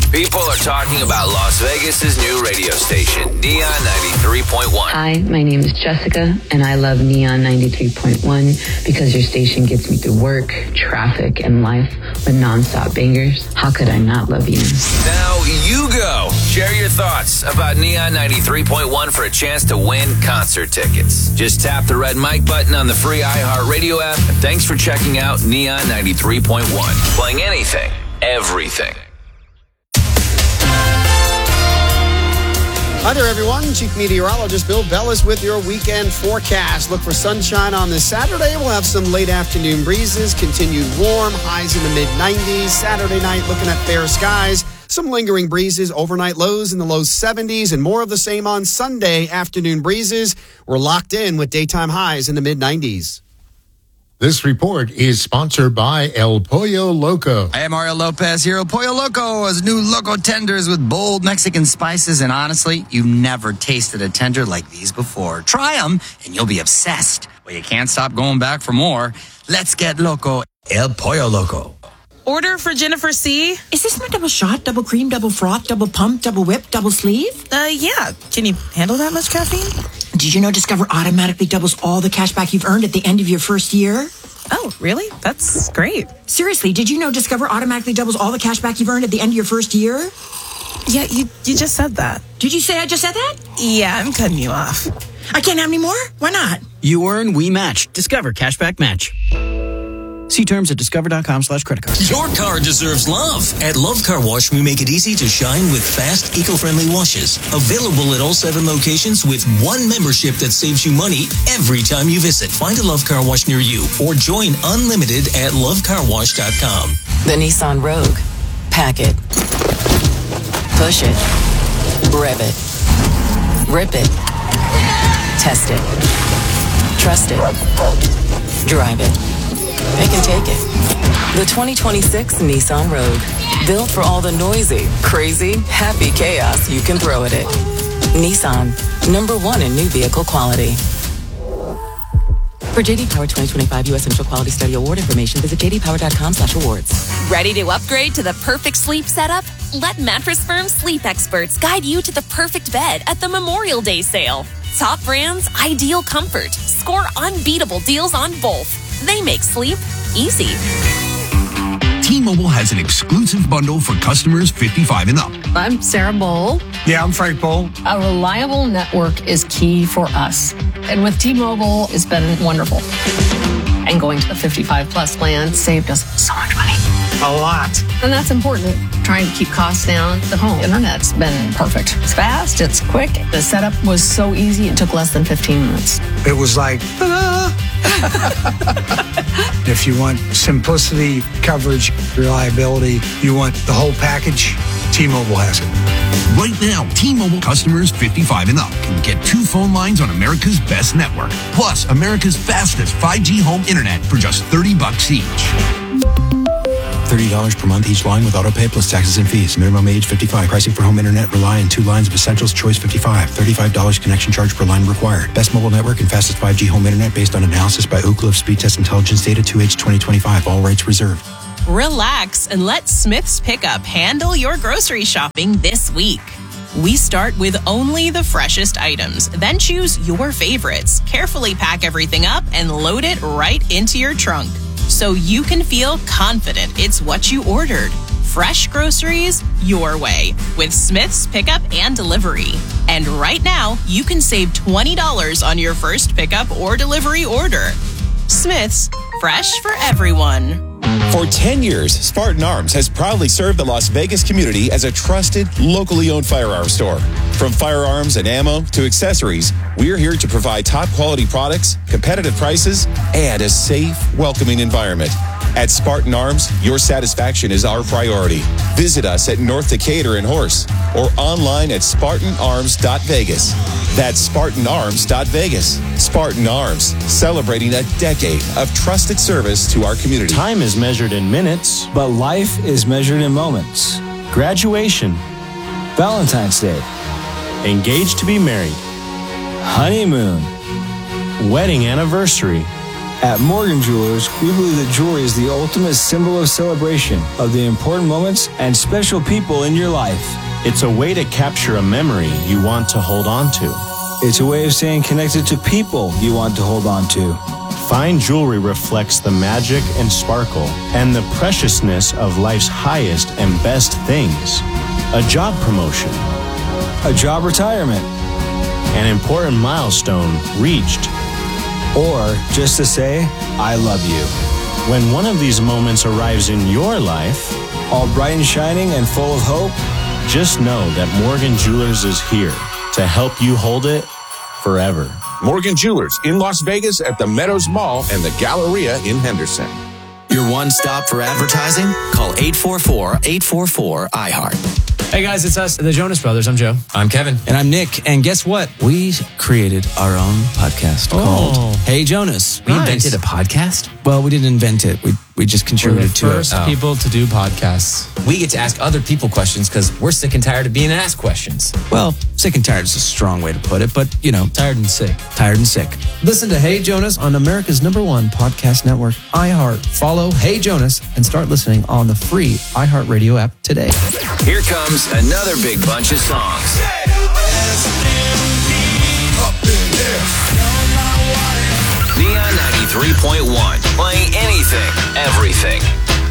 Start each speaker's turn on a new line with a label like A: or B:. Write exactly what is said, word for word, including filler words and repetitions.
A: People are talking about Las Vegas's new radio station, Neon ninety-three point one.
B: Hi, my name is Jessica, and I love Neon ninety-three point one because your station gets me through work, traffic, and life with nonstop bangers. How could I not love you?
A: Now you go. Share your thoughts about Neon ninety-three point one for a chance to win concert tickets. Just tap the red mic button on the free iHeartRadio app, and thanks for checking out Neon ninety-three point one. Playing anything, everything.
C: Hi there, everyone. Chief Meteorologist Bill Bellis with your weekend forecast. Look for sunshine on this Saturday. We'll have some late afternoon breezes, continued warm, highs in the mid nineties. Saturday night, looking at fair skies. Some lingering breezes, overnight lows in the low seventies, and more of the same on Sunday. Afternoon breezes. We're locked in with daytime highs in the mid nineties.
D: This report is sponsored by El Pollo Loco.
E: I am Mario Lopez here. El Pollo Loco has new loco tenders with bold Mexican spices, and honestly, you've never tasted a tender like these before. Try them, and you'll be obsessed. Well, you can't stop going back for more. Let's get loco. El Pollo Loco.
F: Order for Jennifer C.
G: Is this my double shot, double cream, double froth, double pump, double whip, double sleeve?
F: Uh, yeah. Can you handle that much caffeine?
G: Did you know Discover automatically doubles all the cash back you've earned at the end of your first year?
F: Oh, really? That's great.
G: Seriously, did you know Discover automatically doubles all the cash back you've earned at the end of your first year?
F: Yeah, you, you just said that.
G: Did you say I just said that?
F: Yeah, I'm cutting you off.
G: I can't have any more? Why not?
H: You earn, we match. Discover Cashback Match. See terms at discover.com slash credit card.
I: Your car deserves love. At Love Car Wash, we make it easy to shine with fast, eco-friendly washes. Available at all seven locations with one membership that saves you money every time you visit. Find a Love Car Wash near you or join Unlimited at love car wash dot com.
J: The Nissan Rogue. Pack it. Push it. Rev it. Rip it. Test it. Trust it. Drive it. They can take it. The twenty twenty-six Nissan Rogue. Built for all the noisy, crazy, happy chaos you can throw at it. Nissan. Number one in new vehicle quality. For J D Power twenty twenty-five U S Initial Quality Study Award information, visit j d power dot com slash awards.
K: Ready to upgrade to the perfect sleep setup? Let Mattress Firm sleep experts guide you to the perfect bed at the Memorial Day sale. Top brands, ideal comfort. Score unbeatable deals on both. They make sleep easy.
L: T-Mobile has an exclusive bundle for customers fifty-five and up.
M: I'm Sarah Bowl.
N: Yeah, I'm Frank Bowl.
M: A reliable network is key for us. And with T-Mobile, it's been wonderful. And going to the fifty-five plus plan saved us so much money.
N: A lot.
M: And that's important. Trying to keep costs down. The home internet's been perfect. It's fast, it's quick. The setup was so easy, it took less than fifteen minutes.
N: It was like, ta-da! If you want simplicity, coverage, reliability, you want the whole package, T-Mobile has it.
L: Right now, T-Mobile customers fifty-five and up can get two phone lines on America's best network, plus America's fastest five G home internet for just thirty bucks each.
O: thirty dollars per month each line with autopay plus taxes and fees. Minimum age fifty-five. Pricing for home internet rely on two lines of Essentials Choice fifty-five. thirty-five dollars connection charge per line required. Best mobile network and fastest five G home internet based on analysis by Ookla of Speed Test Intelligence Data two H twenty twenty-five. All rights reserved.
P: Relax and let Smith's Pickup handle your grocery shopping this week. We start with only the freshest items, then choose your favorites. Carefully pack everything up and load it right into your trunk, so you can feel confident it's what you ordered. Fresh groceries your way with Smith's Pickup and Delivery. And right now, you can save twenty dollars on your first pickup or delivery order. Smith's, fresh for everyone.
Q: For ten years, Spartan Arms has proudly served the Las Vegas community as a trusted, locally owned firearms store. From firearms and ammo to accessories, we're here to provide top-quality products, competitive prices, and a safe, welcoming environment. At Spartan Arms, your satisfaction is our priority. Visit us at North Decatur and Horse or online at spartan arms dot vegas. That's spartan arms dot vegas. Spartan Arms, celebrating a decade of trusted service to our community.
R: Time is measured in minutes, but life is measured in moments. Graduation, Valentine's Day, engaged to be married, honeymoon, wedding anniversary, At Morgan Jewelers, we believe that jewelry is the ultimate symbol of celebration of the important moments and special people in your life.
S: It's a way to capture a memory you want to hold on to.
R: It's a way of staying connected to people you want to hold on to.
S: Fine jewelry reflects the magic and sparkle and the preciousness of life's highest and best things. A job promotion.
R: A job retirement.
S: An important milestone reached.
R: Or just to say, I love you.
S: When one of these moments arrives in your life,
R: all bright and shining and full of hope,
S: just know that Morgan Jewelers is here to help you hold it forever.
T: Morgan Jewelers in Las Vegas at the Meadows Mall and the Galleria in Henderson.
U: Your one stop for advertising? Call eight four four, eight four four, I heart.
V: Hey guys, it's us, the Jonas Brothers. I'm Joe.
W: I'm Kevin.
V: And I'm Nick. And guess what? We created our own podcast oh. called Hey Jonas.
W: We
V: nice.
W: invented a podcast?
V: Well, we didn't invent it. We we just contributed to it.
W: We're the first people to do podcasts. We get to ask other people questions because we're sick and tired of being asked questions.
V: Well, sick and tired is a strong way to put it, but, you know.
W: Tired and sick.
V: Tired and sick. Listen to Hey Jonas on America's number one podcast network, iHeart. Follow Hey Jonas and start listening on the free iHeartRadio app today.
A: Here comes another big bunch of songs. Neon ninety-three point one, playing anything, everything.